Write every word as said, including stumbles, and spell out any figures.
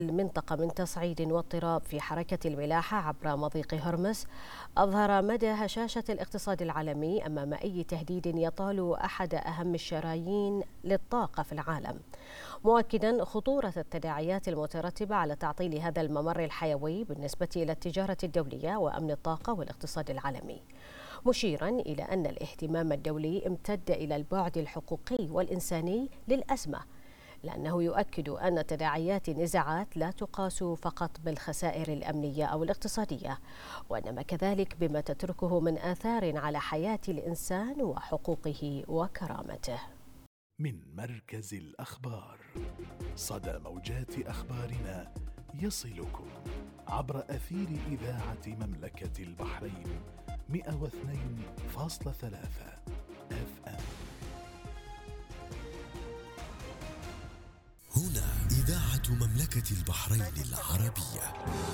المنطقة من تصعيد واضطراب في حركة الملاحة عبر مضيق هرمز أظهر مدى هشاشة الاقتصاد العالمي أمام أي تهديد يطال أحد أهم الشرايين للطاقة في العالم، مؤكدا خطورة التداعيات المترتبة على تعطيل هذا الممر الحيوي بالنسبة إلى التجارة الدولية وأمن الطاقة والاقتصاد العالمي، مشيرا إلى أن الاهتمام الدولي امتد إلى البعد الحقوقي والإنساني للأزمة، لأنه يؤكد أن تداعيات النزاعات لا تقاس فقط بالخسائر الأمنية أو الاقتصادية، وإنما كذلك بما تتركه من آثار على حياة الإنسان وحقوقه وكرامته. من مركز الأخبار، صدى موجات أخبارنا يصلكم عبر أثير إذاعة مملكة البحرين مئة واثنين فاصلة ثلاثة اف ام. هنا إذاعة مملكة البحرين العربية.